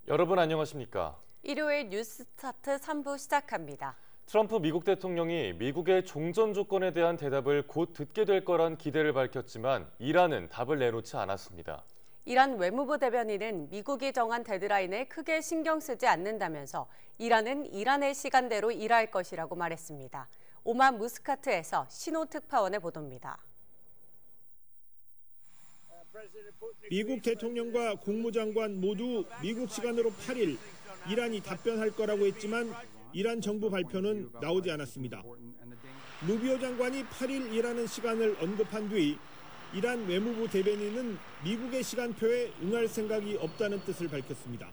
여러분 안녕하십니까? 일요일 뉴스스타트 3부 시작합니다. 트럼프 미국 대통령이 미국의 종전 조건에 대한 대답을 곧 듣게 될 거란 기대를 밝혔지만 이란은 답을 내놓지 않았습니다. 이란 외무부 대변인은 미국이 정한 데드라인에 크게 신경 쓰지 않는다면서 이란은 이란의 시간대로 일할 것이라고 말했습니다. 오만 무스카트에서 신호 특파원의 보도입니다. 미국 대통령과 국무장관 모두 미국 시간으로 8일 이란이 답변할 거라고 했지만 이란 정부 발표는 나오지 않았습니다. 루비오 장관이 8일이라는 시간을 언급한 뒤 이란 외무부 대변인은 미국의 시간표에 응할 생각이 없다는 뜻을 밝혔습니다.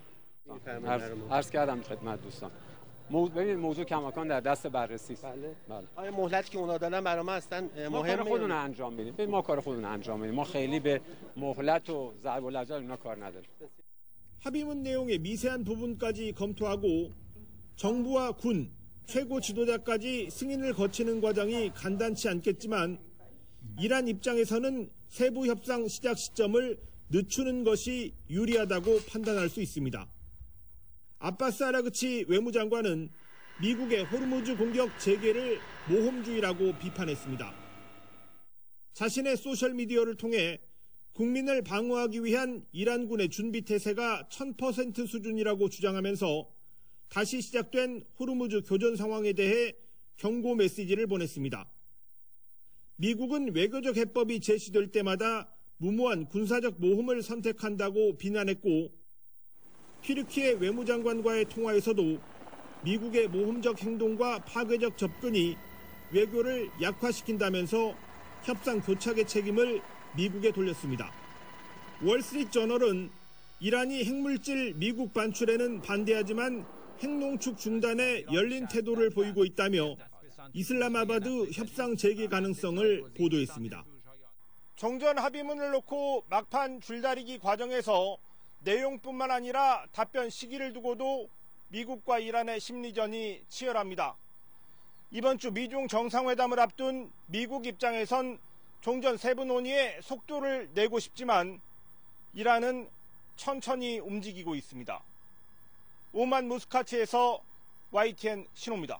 ببینید موضوع کماکان در دست بررسی است. بله. آیا مهلتی که اونا دادن برای ما اصلا مهمه؟ ما کار خودمون انجام میدیم. ما کار خودمون انجام میدیم. ما خیلی به مهلت و ضرب الاجل اینا کار نداریم. 합의문 내용의 미세한 부분까지 검토하고 정부와 군, 최고 지도자까지 승인을 거치는 과정이 간단치 않겠지만 이란 입장에서는 세부 협상 시작 시점을 늦추는 것이 유리하다고 판단할 수 있습니다. 아바스 아라그치 외무장관은 미국의 호르무즈 공격 재개를 모험주의라고 비판했습니다. 자신의 소셜미디어를 통해 국민을 방어하기 위한 이란군의 준비태세가 1000% 수준이라고 주장하면서 다시 시작된 호르무즈 교전 상황에 대해 경고 메시지를 보냈습니다. 미국은 외교적 해법이 제시될 때마다 무모한 군사적 모험을 선택한다고 비난했고 튀르키예 외무장관과의 통화에서도 미국의 모험적 행동과 파괴적 접근이 외교를 약화시킨다면서 협상 교착의 책임을 미국에 돌렸습니다. 월스트리트저널은 이란이 핵물질 미국 반출에는 반대하지만 핵농축 중단에 열린 태도를 보이고 있다며 이슬라마바드 협상 재개 가능성을 보도했습니다. 정전 합의문을 놓고 막판 줄다리기 과정에서 내용뿐만 아니라 답변 시기를 두고도 미국과 이란의 심리전이 치열합니다. 이번 주 미중 정상회담을 앞둔 미국 입장에선 종전 세부 논의에 속도를 내고 싶지만 이란은 천천히 움직이고 있습니다. 오만 무스카츠에서 YTN 신호입니다.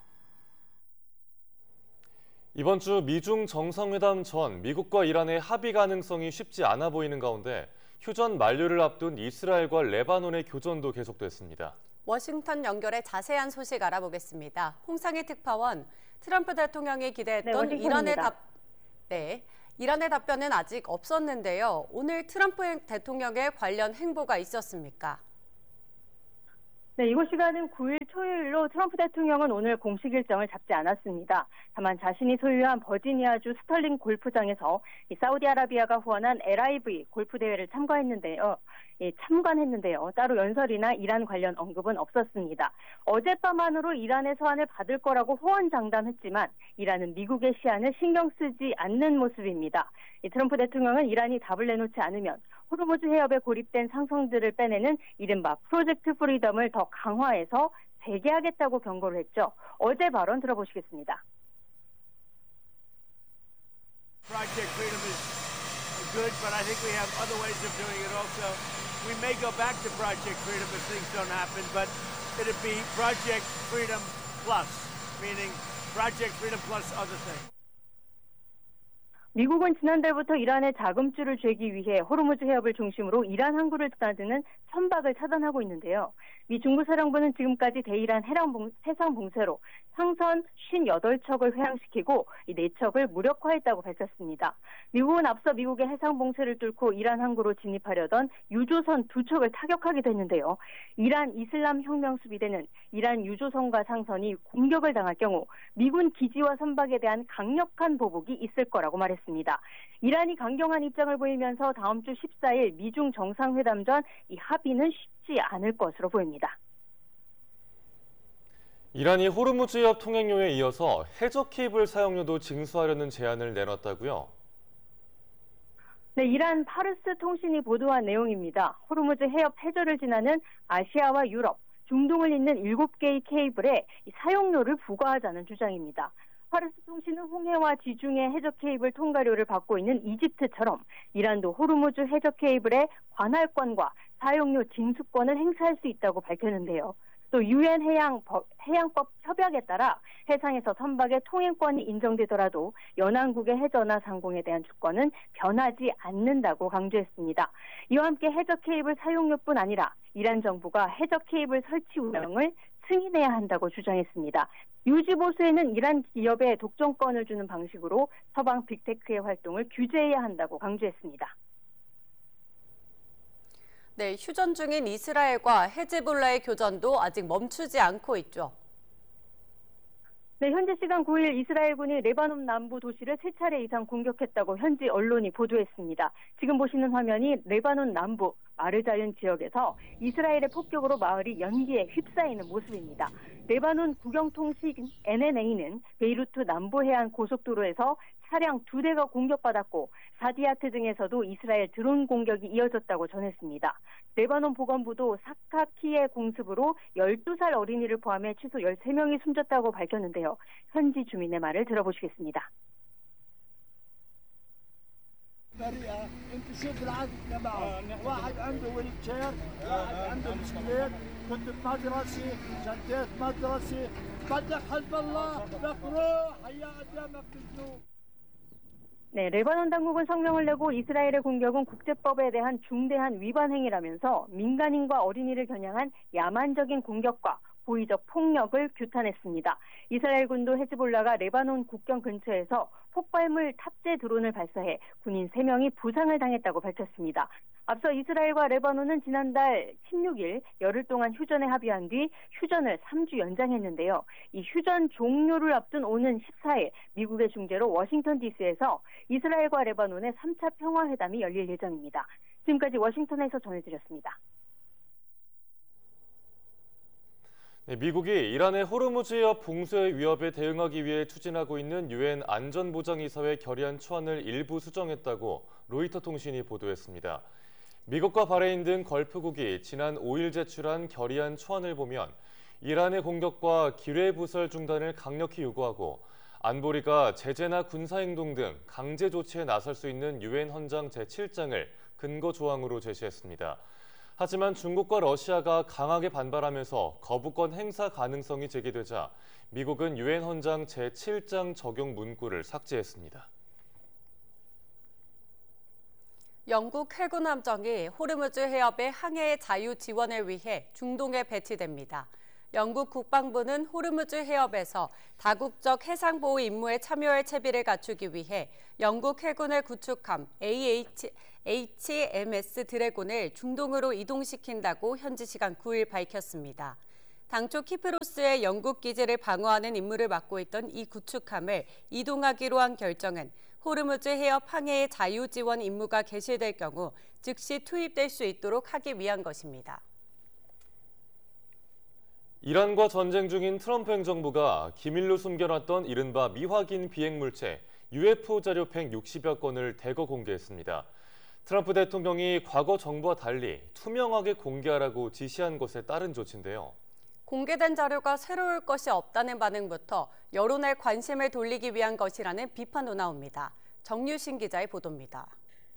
이번 주 미중 정상회담 전 미국과 이란의 합의 가능성이 쉽지 않아 보이는 가운데 휴전 만료를 앞둔 이스라엘과 레바논의 교전도 계속됐습니다. 워싱턴 연결해 자세한 소식 알아보겠습니다. 홍상희 특파원, 트럼프 대통령이 기대했던 이란의 답변은 아직 없었는데요. 오늘 트럼프 대통령의 관련 행보가 있었습니까? 네, 이곳 시간은 9일 토요일로 트럼프 대통령은 오늘 공식 일정을 잡지 않았습니다. 다만 자신이 소유한 버지니아주 스털링 골프장에서 사우디아라비아가 후원한 LIV 골프 대회를 참관했는데요. 따로 연설이나 이란 관련 언급은 없었습니다. 어젯밤만으로 이란의 서한을 받을 거라고 호언장담했지만 이란은 미국의 시한을 신경 쓰지 않는 모습입니다. 트럼프 대통령은 이란이 답을 내놓지 않으면 호르무즈 해협에 고립된 상선들을 빼내는 이른바 프로젝트 프리덤을 더 강화해서 재개하겠다고 경고를 했죠. 어제 발언 들어보시겠습니다. Project Freedom is good, but I think we have other ways of doing it also. We may go back to Project Freedom if things don't happen, but it'd be Project Freedom Plus, meaning Project Freedom plus other things. 미국은 지난달부터 이란의 자금줄을 쥐기 위해 호르무즈 해협을 중심으로 이란 항구를 드나드는 선박을 차단하고 있는데요. 미 중부사령부는 지금까지 대이란 해상 봉쇄로 상선 58척을 회항시키고 이 4척을 무력화했다고 밝혔습니다. 미국은 앞서 미국의 해상 봉쇄를 뚫고 이란 항구로 진입하려던 유조선 2척을 타격하기도 했는데요. 이란 이슬람 혁명 수비대는 이란 유조선과 상선이 공격을 당할 경우 미군 기지와 선박에 대한 강력한 보복이 있을 거라고 말했습니다. 이란이 강경한 입장을 보이면서 다음 주 14일 미중 정상회담 전 이 합의는 쉽지 않을 것으로 보입니다. 이란이 호르무즈 해협 통행료에 이어서 해저 케이블 사용료도 징수하려는 제안을 내놨다고요? 네, 이란 파르스 통신이 보도한 내용입니다. 호르무즈 해협 해저를 지나는 아시아와 유럽, 중동을 잇는 7개의 케이블에 사용료를 부과하자는 주장입니다. 파르스 통신은 홍해와 지중해 해적 케이블 통과료를 받고 있는 이집트처럼 이란도 호르무즈 해적 케이블의 관할권과 사용료 징수권을 행사할 수 있다고 밝혔는데요. 또 유엔 해양법 협약에 따라 해상에서 선박의 통행권이 인정되더라도 연안국의 해저나 상공에 대한 주권은 변하지 않는다고 강조했습니다. 이와 함께 해적 케이블 사용료뿐 아니라 이란 정부가 해적 케이블 설치 운영을 승인해야 한다고 주장했습니다. 유지 보수에는 이란 기업에 독점권을 주는 방식으로 서방 빅테크의 활동을 규제해야 한다고 강조했습니다. 네, 휴전 중인 이스라엘과 헤즈볼라의 교전도 아직 멈추지 않고 있죠. 네, 현지 시간 9일 이스라엘군이 레바논 남부 도시를 3차례 이상 공격했다고 현지 언론이 보도했습니다. 지금 보시는 화면이 레바논 남부 마르자윤 지역에서 이스라엘의 폭격으로 마을이 연기에 휩싸이는 모습입니다. 레바논 국영통신 NNA는 베이루트 남부 해안 고속도로에서 차량 2대가 공격받았고 사디아트 등에서도 이스라엘 드론 공격이 이어졌다고 전했습니다. 레바논 보건부도 사카키의 공습으로 12살 어린이를 포함해 최소 13명이 숨졌다고 밝혔는데요. 현지 주민의 말을 들어보시겠습니다. بريئة انت شوف العدد تبعهم واحد عنده ويلتشير واحد عنده بسكليت كنت بمدرسة شنطيت مدرسة بدك حزب الله بدك روح هيا قدامك بالذنوب. 네, 레바논 당국은 성명을 내고 이스라엘의 공격은 국제법에 대한 중대한 위반 행위라면서 민간인과 어린이를 겨냥한 야만적인 공격과 고의적 폭력을 규탄했습니다. 이스라엘군도 헤즈볼라가 레바논 국경 근처에서 폭발물 탑재 드론을 발사해 군인 3명이 부상을 당했다고 밝혔습니다. 앞서 이스라엘과 레바논은 지난달 16일 열흘 동안 휴전에 합의한 뒤 휴전을 3주 연장했는데요. 이 휴전 종료를 앞둔 오는 14일 미국의 중재로 워싱턴 DC에서 이스라엘과 레바논의 3차 평화회담이 열릴 예정입니다. 지금까지 워싱턴에서 전해드렸습니다. 네, 미국이 이란의 호르무즈 해협 봉쇄 위협에 대응하기 위해 추진하고 있는 유엔 안전보장이사회 결의안 초안을 일부 수정했다고 로이터 통신이 보도했습니다. 미국과 바레인 등 걸프국이 지난 5일 제출한 결의안 초안을 보면 이란의 공격과 기뢰부설 중단을 강력히 요구하고 안보리가 제재나 군사행동 등 강제 조치에 나설 수 있는 유엔 헌장 제7장을 근거 조항으로 제시했습니다. 하지만 중국과 러시아가 강하게 반발하면서 거부권 행사 가능성이 제기되자 미국은 유엔 헌장 제7장 적용 문구를 삭제했습니다. 영국 해군 함정이 호르무즈 해협의 항해 자유 지원을 위해 중동에 배치됩니다. 영국 국방부는 호르무즈 해협에서 다국적 해상보호 임무에 참여할 채비를 갖추기 위해 영국 해군의 구축함 HMS 드래곤을 중동으로 이동시킨다고 현지 시간 9일 밝혔습니다. 당초 키프로스의 영국 기지를 방어하는 임무를 맡고 있던 이 구축함을 이동하기로 한 결정은 호르무즈 해협 항해의 자유 지원 임무가 개시될 경우 즉시 투입될 수 있도록 하기 위한 것입니다. 이란과 전쟁 중인 트럼프 행정부가 기밀로 숨겨놨던 이른바 미확인 비행물체 UFO 자료 160여 건을 대거 공개했습니다. 트럼프 대통령이 과거 정부와 달리 투명하게 공개하라고 지시한 것에 따른 조치인데요. 공개된 자료가 새로울 것이 없다는 반응부터 여론의 관심을 돌리기 위한 것이라는 비판도 나옵니다. 정유신 기자의 보도입니다.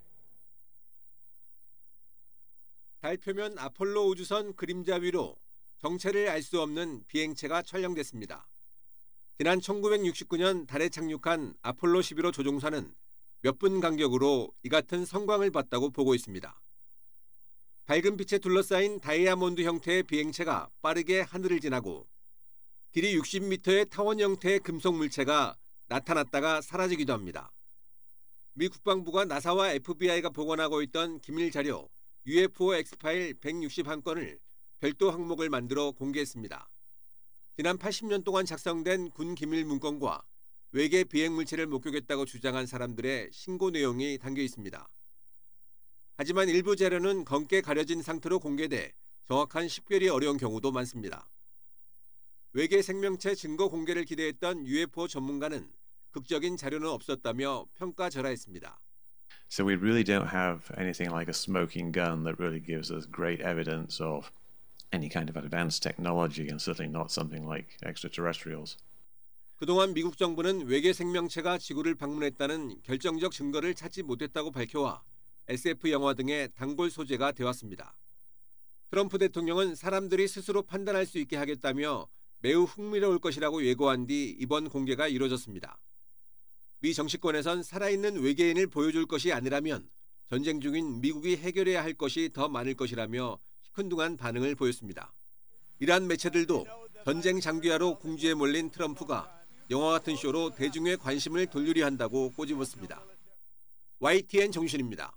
달 표면 아폴로 우주선 그림자 위로 정체를 알 수 없는 비행체가 촬영됐습니다. 지난 1969년 달에 착륙한 아폴로 11호 조종사는 몇 분 간격으로 이 같은 성광을 봤다고 보고 있습니다. 밝은 빛에 둘러싸인 다이아몬드 형태의 비행체가 빠르게 하늘을 지나고 길이 60m의 타원 형태의 금속 물체가 나타났다가 사라지기도 합니다. 미 국방부가 나사와 FBI가 보관하고 있던 기밀 자료 UFO X파일 161건을 별도 항목을 만들어 공개했습니다. 지난 80년 동안 작성된 군 기밀 문건과 외계 비행 물체를 목격했다고 주장한 사람들의 신고 내용이 담겨 있습니다. 하지만 일부 자료는 검게 가려진 상태로 공개돼 정확한 식별이 어려운 경우도 많습니다. 외계 생명체 증거 공개를 기대했던 UFO 전문가는 극적인 자료는 없었다며 평가절하했습니다. So we really don't have anything like a smoking gun that really gives us great evidence of any kind of advanced technology, and certainly not something like extraterrestrials. 그동안 미국 정부는 외계 생명체가 지구를 방문했다는 결정적 증거를 찾지 못했다고 밝혀와 SF 영화 등의 단골 소재가 되었습니다. 트럼프 대통령은 사람들이 스스로 판단할 수 있게 하겠다며 매우 흥미로울 것이라고 예고한 뒤 이번 공개가 이뤄졌습니다. 미 정치권에선 살아있는 외계인을 보여줄 것이 아니라면 전쟁 중인 미국이 해결해야 할 것이 더 많을 것이라며 시큰둥한 반응을 보였습니다. 이란 매체들도 전쟁 장기화로 궁지에 몰린 트럼프가 영화 같은 쇼로 대중의 관심을 돌리려 한다고 꼬집었습니다. YTN 정신입니다.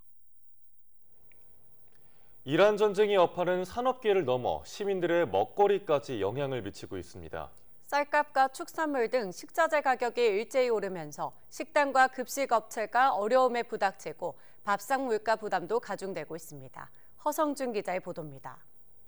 이란 전쟁이 여파는 산업계를 넘어 시민들의 먹거리까지 영향을 미치고 있습니다. 쌀값과 축산물 등 식자재 가격이 일제히 오르면서 식당과 급식업체가 어려움에 부닥치고 밥상 물가 부담도 가중되고 있습니다. 허성준 기자의 보도입니다.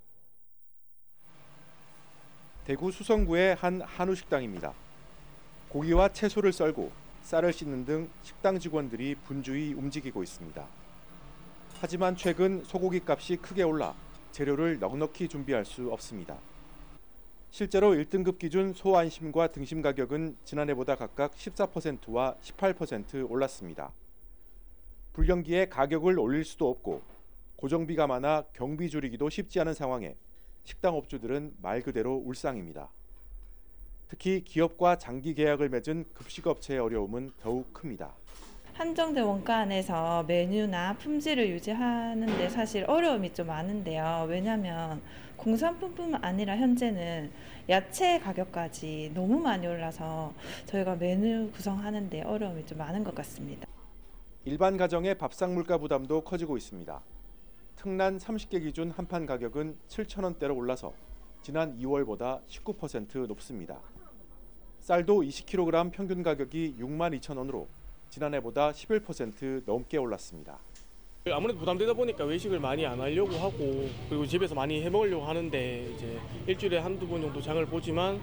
대구 수성구의 한 한우 식당입니다. 고기와 채소를 썰고 쌀을 씻는 등 식당 직원들이 분주히 움직이고 있습니다. 하지만 최근 소고기 값이 크게 올라 재료를 넉넉히 준비할 수 없습니다. 실제로 1등급 기준 소안심과 등심 가격은 지난해보다 각각 14%와 18% 올랐습니다. 불경기에 가격을 올릴 수도 없고 고정비가 많아 경비 줄이기도 쉽지 않은 상황에 식당 업주들은 말 그대로 울상입니다. 특히 기업과 장기 계약을 맺은 급식업체의 어려움은 더욱 큽니다. 한정된 원가 안에서 메뉴나 품질을 유지하는 데 사실 어려움이 좀 많은데요. 왜냐하면 공산품뿐만 아니라 현재는 야채 가격까지 너무 많이 올라서 저희가 메뉴 구성하는 데 어려움이 좀 많은 것 같습니다. 일반 가정의 밥상 물가 부담도 커지고 있습니다. 특란 30개 기준 한판 가격은 7,000원대로 올라서 지난 2월보다 19% 높습니다. 쌀도 20kg 평균 가격이 62,000원으로 지난해보다 11% 넘게 올랐습니다. 아무래도 부담되다 보니까 외식을 많이 안 하려고 하고 그리고 집에서 많이 해 먹으려고 하는데 이제 일주일에 한두 번 정도 장을 보지만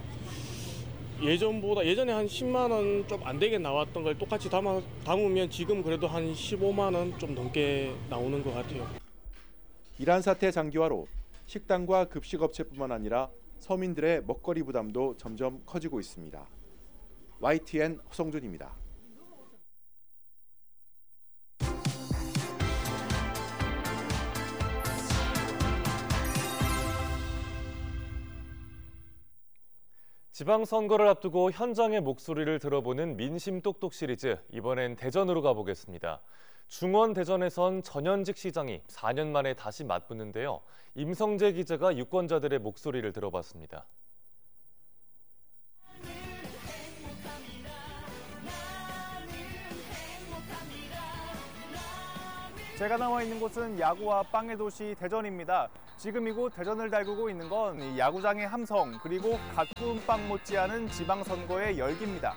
예전에 한 10만 원 좀 안 되게 나왔던 걸 똑같이 담으면 지금 그래도 한 15만 원 좀 넘게 나오는 것 같아요. 이란 사태 장기화로 식당과 급식업체뿐만 아니라 서민들의 먹거리 부담도 점점 커지고 있습니다. YTN 허성준입니다. 지방선거를 앞두고 현장의 목소리를 들어보는 민심 똑똑 시리즈, 이번엔 대전으로 가보겠습니다. 중원 대전에선 전현직 시장이 4년 만에 다시 맞붙는데요. 임성재 기자가 유권자들의 목소리를 들어봤습니다. 제가 나와 있는 곳은 야구와 빵의 도시 대전입니다. 지금 이곳 대전을 달구고 있는 건 야구장의 함성 그리고 갓 구운 빵 못지않은 지방선거의 열기입니다.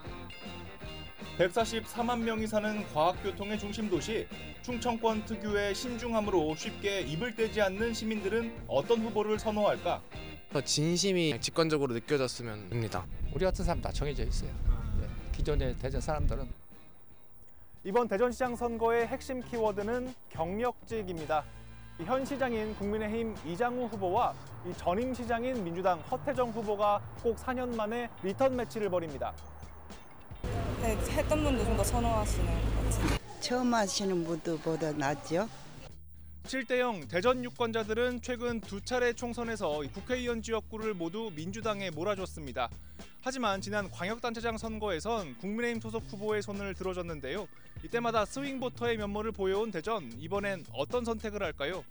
144만 명이 사는 과학교통의 중심 도시, 충청권 특유의 신중함으로 쉽게 입을 떼지 않는 시민들은 어떤 후보를 선호할까? 더 진심이 직관적으로 느껴졌으면 합니다. 우리 같은 사람 다 정해져 있어요. 기존의 대전 사람들은. 이번 대전시장 선거의 핵심 키워드는 경력직입니다. 현 시장인 국민의힘 이장우 후보와 이 전임 시장인 민주당 허태정 후보가 꼭 4년 만에 리턴 매치를 벌입니다. 네, 했던 분도 좀 더 선호하시는 것 같아요. 처음 하시는 분들보다 낫죠. 7대0 대전 유권자들은 최근 두 차례 총선에서 국회의원 지역구를 모두 민주당에 몰아줬습니다. 하지만 지난 광역단체장 선거에선 국민의힘 소속 후보의 손을 들어줬는데요. 이때마다 스윙보터의 면모를 보여온 대전, 이번엔 어떤 선택을 할까요?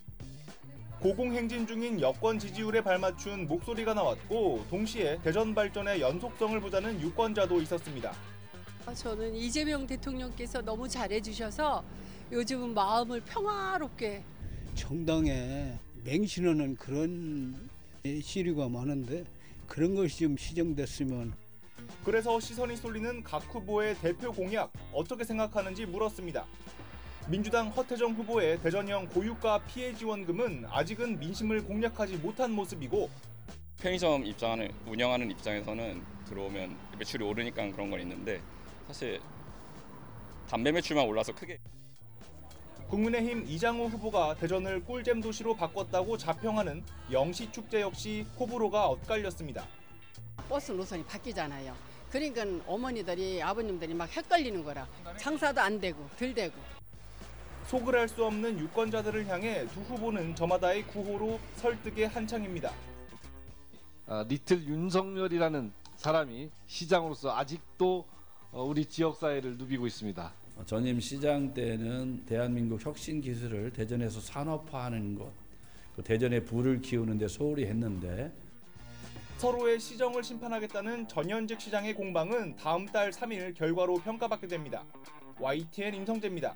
고공행진 중인 여권 지지율에 발맞춘 목소리가 나왔고 동시에 대전 발전의 연속성을 보자는 유권자도 있었습니다. 저는 이재명 대통령께서 너무 잘해주셔서 요즘은 마음을 평화롭게. 정당에 맹신하는 그런 시류가 많은데 그런 것이 좀 시정됐으면. 그래서 시선이 쏠리는 각 후보의 대표 공약 어떻게 생각하는지 물었습니다. 민주당 허태정 후보의 대전형 고유가 피해 지원금은 아직은 민심을 공략하지 못한 모습이고 편의점 운영하는 입장에서는 들어오면 매출이 오르니까 그런 건 있는데 사실 담배 매출만 올라서 크게. 국민의힘 이장우 후보가 대전을 꿀잼 도시로 바꿨다고 자평하는 영시축제 역시 호불호가 엇갈렸습니다. 버스 노선이 바뀌잖아요. 그러니까 어머니들이 아버님들이 막 헷갈리는 거라. 장사도 안 되고 덜 되고. 속을 알 수 없는 유권자들을 향해 두 후보는 저마다의 구호로 설득에 한창입니다. 리틀 윤석열이라는 사람이 시장으로서 아직도 우리 지역사회를 누비고 있습니다. 전임 시장 때는 대한민국 혁신 기술을 대전에서 산업화하는 것, 대전에 불을 키우는 데 소홀히 했는데 서로의 시정을 심판하겠다는 전현직 시장의 공방은 다음 달 3일 결과로 평가받게 됩니다. YTN 임성재입니다.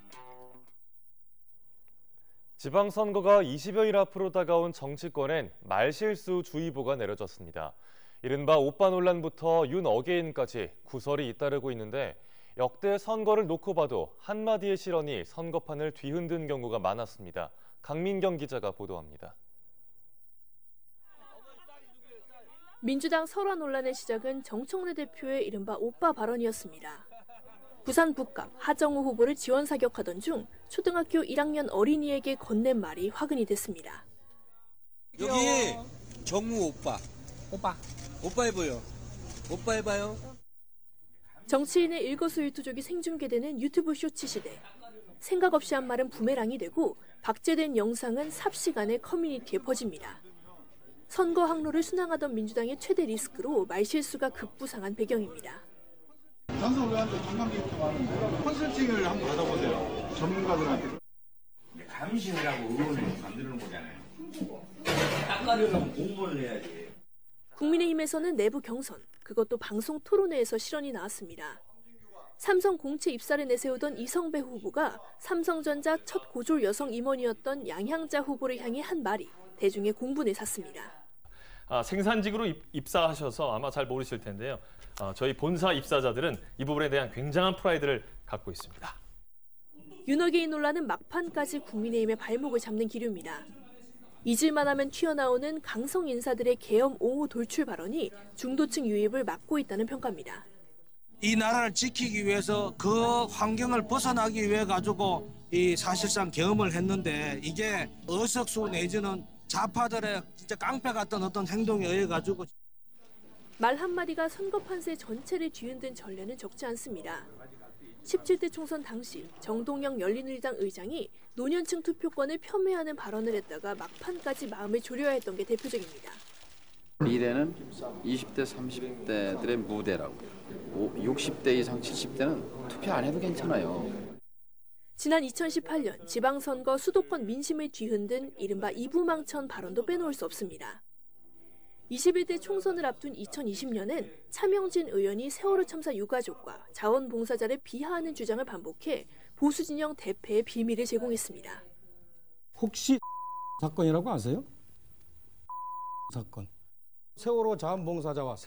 지방선거가 20여일 앞으로 다가온 정치권엔 말실수주의보가 내려졌습니다. 이른바 오빠 논란부터 윤 어게인까지 구설이 잇따르고 있는데 역대 선거를 놓고 봐도 한마디의 실언이 선거판을 뒤흔든 경우가 많았습니다. 강민경 기자가 보도합니다. 민주당 설화 논란의 시작은 정청래 대표의 이른바 오빠 발언이었습니다. 부산 북감 하정우 후보를 지원 사격하던 중 초등학교 1학년 어린이에게 건넨 말이 화근이 됐습니다. 여기 정우 오빠. 오빠 해봐요. 오빠 해봐요. 정치인의 일거수일투족이 생중계되는 유튜브 쇼츠 시대. 생각 없이 한 말은 부메랑이 되고 박제된 영상은 삽시간에 커뮤니티에 퍼집니다. 선거 항로를 순항하던 민주당의 최대 리스크로 말실수가 급부상한 배경입니다. 당선의원들 관광객도 많은데 컨설팅을 한번 받아보세요. 전문가들한테. 감시를 하고 의원을 만드는 거잖아요. 닦아내려면 공부를 해야지. 국민의힘에서는 내부 경선, 그것도 방송 토론회에서 실언이 나왔습니다. 삼성 공채 입사를 내세우던 이성배 후보가 삼성전자 첫 고졸 여성 임원이었던 양향자 후보를 향해 한 말이 대중의 공분을 샀습니다. 생산직으로 입사하셔서 아마 잘 모르실 텐데요. 저희 본사 입사자들은 이 부분에 대한 굉장한 프라이드를 갖고 있습니다. 윤어게인 논란은 막판까지 국민의힘의 발목을 잡는 기류입니다. 잊을만 하면 튀어나오는 강성 인사들의 계엄 옹호 돌출 발언이 중도층 유입을 막고 있다는 평가입니다. 이 나라를 지키기 위해서 그 환경을 벗어나기 위해 가지고 이 사실상 계엄을 했는데 이게 어석수 내지는 좌파들의 진짜 깡패 같은 어떤 행동에 의해 가지고 말 한마디가 선거 판세 전체를 뒤흔든 전례는 적지 않습니다. 17대 총선 당시 정동영 열린우리당 의장이 노년층 투표권을 폄훼하는 발언을 했다가 막판까지 마음을 졸여야 했던 게 대표적입니다. 미래는 20대, 30대들의 무대라고. 60대 이상 70대는 투표 안 해도 괜찮아요. 지난 2018년 지방선거 수도권 민심을 뒤흔든 이른바 이부망천 발언도 빼놓을 수 없습니다. 21대 총선을 앞둔 2020년엔 차명진 의원이 세월호 참사 유가족과 자원봉사자를 비하하는 주장을 반복해 보수진영 대패의 비밀을 제공했습니다. 혹시 사건이라고 아세요? 사건. 세월호 자원봉사자와